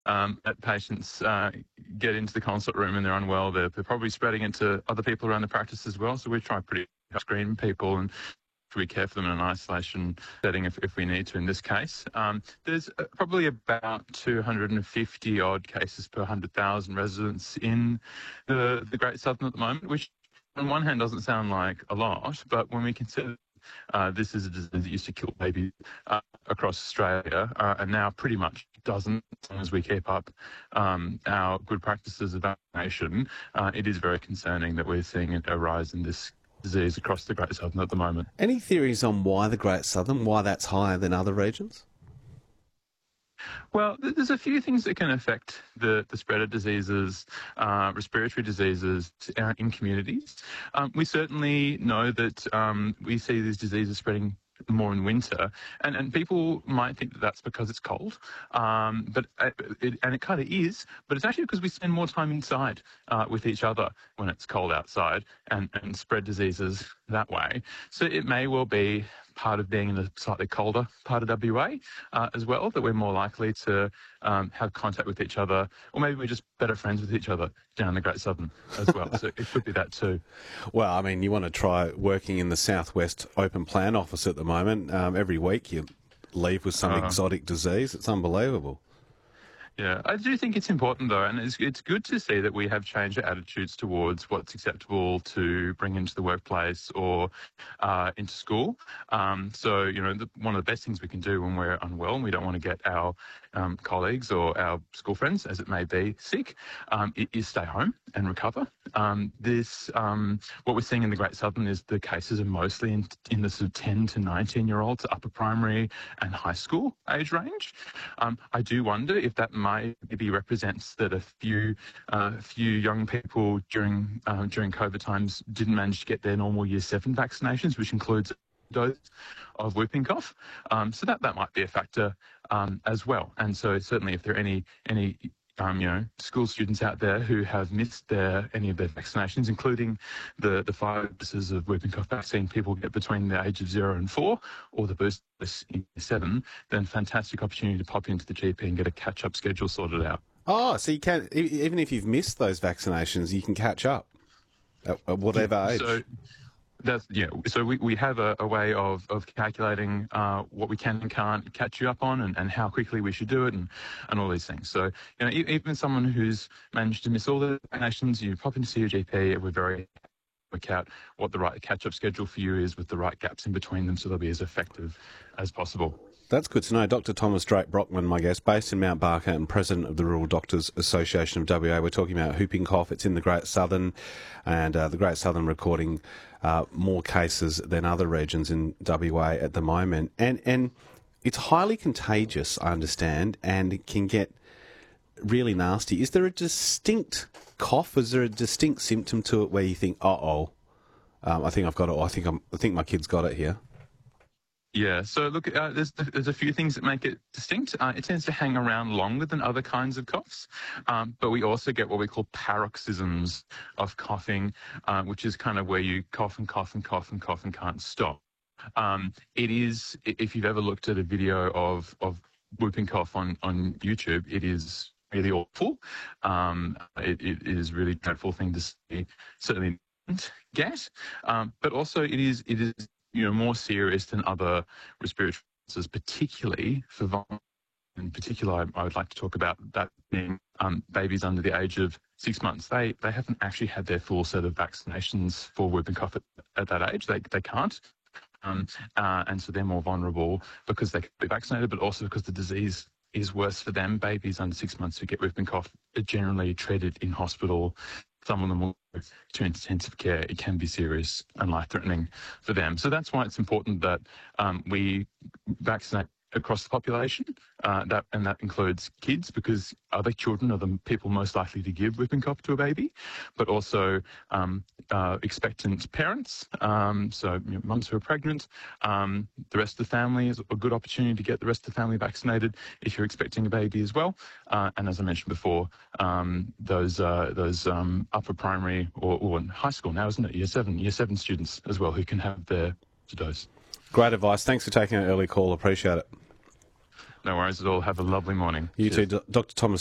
that patients get into the consult room and they're unwell, they're probably spreading it to other people around the practice as well. So we try pretty hard to screen people and we care for them in an isolation setting if we need to in this case. There's probably about 250 odd cases per 100,000 residents in the Great Southern at the moment, which on one hand doesn't sound like a lot, but when we consider this is a disease that used to kill babies across Australia and now pretty much doesn't, as long as we keep up our good practices of vaccination, it is very concerning that we're seeing a rise in this disease across the Great Southern at the moment. Any theories on why the Great Southern, why that's higher than other regions? Well, there's a few things that can affect the spread of diseases, respiratory diseases in communities. We certainly know that we see these diseases spreading more in winter, and people might think that that's because it's cold, but it kind of is, but it's actually because we spend more time inside with each other when it's cold outside and spread diseases that way. So it may well be part of being in a slightly colder part of WA as well, that we're more likely to have contact with each other, or maybe we're just better friends with each other down the Great Southern as well. So it could be that too. Well, I mean, you want to try working in the Southwest Open Plan Office at the moment. Every week you leave with some exotic disease. It's unbelievable. Yeah, I do think it's important though, and it's good to see that we have changed our attitudes towards what's acceptable to bring into the workplace or into school. So, you know, one of the best things we can do when we're unwell and we don't want to get our colleagues or our school friends, as it may be, sick, is stay home and recover. What we're seeing in the Great Southern is the cases are mostly in the sort of 10 to 19-year-olds, upper primary and high school age range. I do wonder if that maybe represents that a few young people during COVID times didn't manage to get their normal Year 7 vaccinations, which includes dose of whooping cough. So that might be a factor as well. And so certainly if there are any school students out there who have missed any of their vaccinations, including the 5 doses of whooping cough vaccine people get between the age of 0 and 4, or the booster dose in 7, then fantastic opportunity to pop into the GP and get a catch-up schedule sorted out. Oh, so you can, even if you've missed those vaccinations, you can catch up at whatever age. So we have a way of calculating what we can and can't catch you up on and how quickly we should do it and all these things. So, you know, even someone who's managed to miss all the vaccinations, you pop in to see your GP, we're very work out what the right catch-up schedule for you is with the right gaps in between them so they'll be as effective as possible. That's good to know. Dr. Thomas Drake-Brockman, my guest, based in Mount Barker and president of the Rural Doctors Association of WA. We're talking about whooping cough. It's in the Great Southern, and the Great Southern recording more cases than other regions in WA at the moment. And it's highly contagious, I understand, and it can get really nasty. Is there a distinct cough? Is there a distinct symptom to it where you think, I think I've got it, or I think my kid's got it here? Yeah, so look, there's a few things that make it distinct. It tends to hang around longer than other kinds of coughs, but we also get what we call paroxysms of coughing, which is kind of where you cough and cough and cough and cough and can't stop. It is, if you've ever looked at a video of whooping cough on YouTube, it is really awful. It is really dreadful thing to see, certainly get, but also it is more serious than other respiratory illnesses, particularly for vulnerable. In particular, I would like to talk about that being babies under the age of 6 months. They haven't actually had their full set of vaccinations for whooping cough at that age. They can't. And so they're more vulnerable because they can be vaccinated, but also because the disease is worse for them. Babies under 6 months who get whooping cough are generally treated in hospital. Some of them will go to intensive care. It can be serious and life-threatening for them. So that's why it's important that we vaccinate across the population, that includes kids, because other children are the people most likely to give whooping cough to a baby, but also expectant parents, so mums who are pregnant. The rest of the family is a good opportunity to get the rest of the family vaccinated if you're expecting a baby as well. And as I mentioned before, those upper primary or high school now, isn't it? Year 7 students as well who can have their dose. Great advice. Thanks for taking an early call. Appreciate it. No worries at all. Have a lovely morning. You too, Dr. Thomas